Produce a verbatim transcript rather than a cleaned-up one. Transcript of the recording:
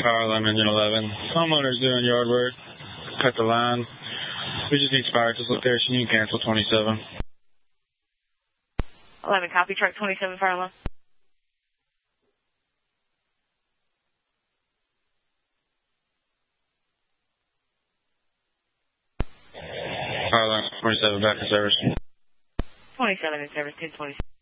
Power line, engine eleven. Homeowner's doing yard work. Cut the line. We just need fire location. You can cancel twenty-seven. eleven, copy. Truck twenty-seven, fire line. Power line, twenty-seven, back in service. twenty-seven in service, ten twenty-seven.